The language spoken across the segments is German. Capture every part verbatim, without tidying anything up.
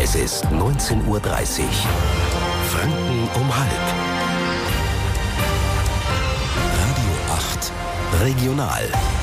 Es ist neunzehn Uhr dreißig. Franken um halb. Radio acht Regional.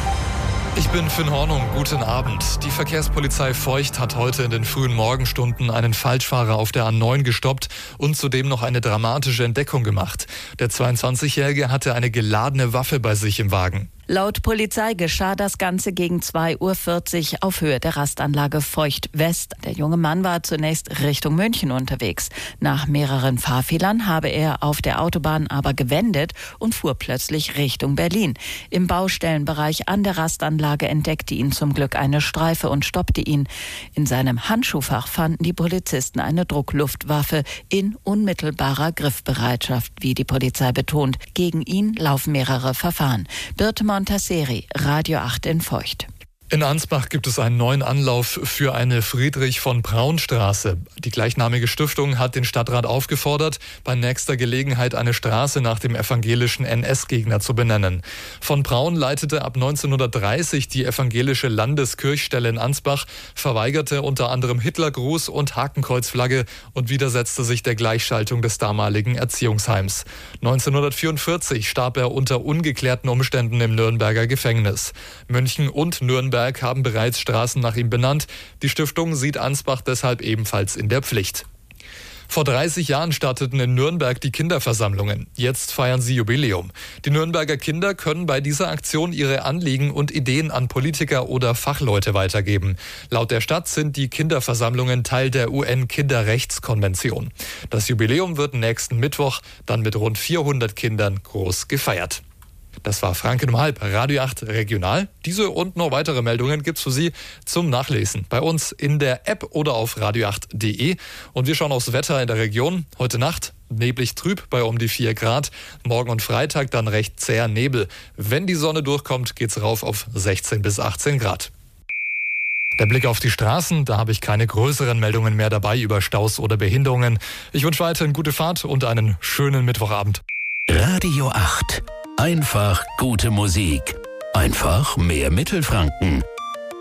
Ich bin Finn Hornung, guten Abend. Die Verkehrspolizei Feucht hat heute in den frühen Morgenstunden einen Falschfahrer auf der A neun gestoppt und zudem noch eine dramatische Entdeckung gemacht. Der zweiundzwanzigjährige hatte eine geladene Waffe bei sich im Wagen. Laut Polizei geschah das Ganze gegen zwei Uhr vierzig auf Höhe der Rastanlage Feucht West. Der junge Mann war zunächst Richtung München unterwegs. Nach mehreren Fahrfehlern habe er auf der Autobahn aber gewendet und fuhr plötzlich Richtung Berlin. Im Baustellenbereich an der Rastanlage entdeckte ihn zum Glück eine Streife und stoppte ihn. In seinem Handschuhfach fanden die Polizisten eine Druckluftwaffe in unmittelbarer Griffbereitschaft, wie die Polizei betont. Gegen ihn laufen mehrere Verfahren. Birte Montasseri, Radio acht in Feucht. In Ansbach gibt es einen neuen Anlauf für eine Friedrich-von-Braun-Straße. Die gleichnamige Stiftung hat den Stadtrat aufgefordert, bei nächster Gelegenheit eine Straße nach dem evangelischen N S-Gegner zu benennen. Von Braun leitete ab neunzehnhundertdreißig die evangelische Landeskirchstelle in Ansbach, verweigerte unter anderem Hitlergruß und Hakenkreuzflagge und widersetzte sich der Gleichschaltung des damaligen Erziehungsheims. neunzehnhundertvierundvierzig starb er unter ungeklärten Umständen im Nürnberger Gefängnis. München und Nürnberg haben bereits Straßen nach ihm benannt. Die Stiftung sieht Ansbach deshalb ebenfalls in der Pflicht. Vor dreißig Jahren starteten in Nürnberg die Kinderversammlungen. Jetzt feiern sie Jubiläum. Die Nürnberger Kinder können bei dieser Aktion ihre Anliegen und Ideen an Politiker oder Fachleute weitergeben. Laut der Stadt sind die Kinderversammlungen Teil der U N-Kinderrechtskonvention. Das Jubiläum wird nächsten Mittwoch dann mit rund vierhundert Kindern groß gefeiert. Das war Franken um halb, Radio acht Regional. Diese und noch weitere Meldungen gibt's für Sie zum Nachlesen bei uns in der App oder auf radio acht punkt de. Und wir schauen aufs Wetter in der Region. Heute Nacht neblig trüb bei um die vier Grad. Morgen und Freitag dann recht zäher Nebel. Wenn die Sonne durchkommt, geht's rauf auf sechzehn bis achtzehn Grad. Der Blick auf die Straßen, da habe ich keine größeren Meldungen mehr dabei über Staus oder Behinderungen. Ich wünsche weiterhin gute Fahrt und einen schönen Mittwochabend. Radio acht. Einfach gute Musik. Einfach mehr Mittelfranken.